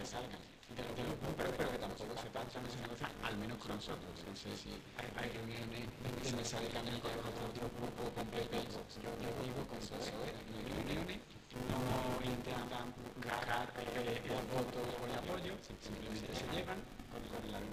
salgan de los números, pero que tampoco se pasan ese negocio, al menos con nosotros. No sé si hay reuniones de mesa de camino con otro grupo completo. Yo vivo con eso, no hay reuniones, no intentan ganar el voto o el apoyo, simplemente se llevan con la